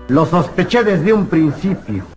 Lo sospeché desde un principio.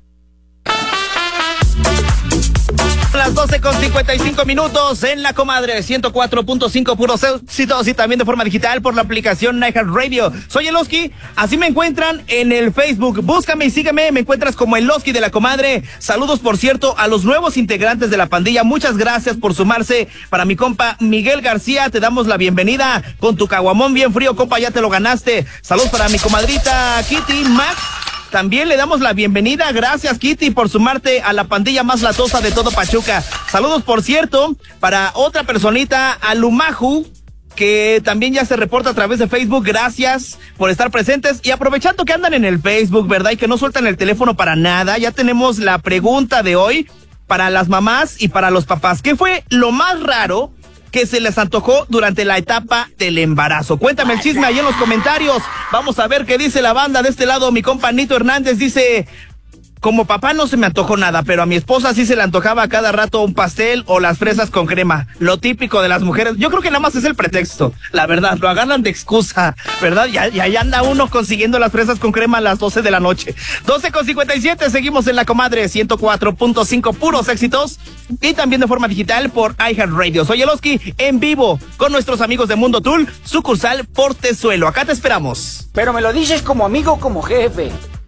Las 12:55 en La Comadre 104.5 puros éxitos y también de forma digital por la aplicación iHeartRadio. Soy el Oski, así me encuentran en el Facebook. Búscame y sígueme, me encuentras como el Oski de La Comadre. Saludos, por cierto, a los nuevos integrantes de la pandilla. Muchas gracias por sumarse. Para mi compa Miguel García, te damos la bienvenida con tu caguamón bien frío, compa, ya te lo ganaste. Saludos para mi comadrita Kitty Max. También le damos la bienvenida. Gracias, Kitty, por sumarte a la pandilla más latosa de todo Pachuca. Saludos, por cierto, para otra personita, Alumaju, que también ya se reporta a través de Facebook. Gracias por estar presentes. Y aprovechando que andan en el Facebook, ¿verdad? Y que no sueltan el teléfono para nada, ya tenemos la pregunta de hoy para las mamás y para los papás. ¿Qué fue lo más raro que se les antojó durante la etapa del embarazo? Cuéntame el chisme ahí en los comentarios. Vamos a ver qué dice la banda. De este lado, mi compa Nito Hernández dice: como papá no se me antojó nada, pero a mi esposa sí se le antojaba a cada rato un pastel o las fresas con crema. Lo típico de las mujeres. Yo creo que nada más es el pretexto, la verdad. Lo agarran de excusa, ¿verdad? Ya anda uno consiguiendo las fresas con crema a las 12 de la noche. 12:57, seguimos en La Comadre 104.5 puros éxitos y también de forma digital por iHeartRadio. Soy el Oski, en vivo con nuestros amigos de Mundo Tool, sucursal Portezuelo. Acá te esperamos. Pero me lo dices como amigo o como jefe.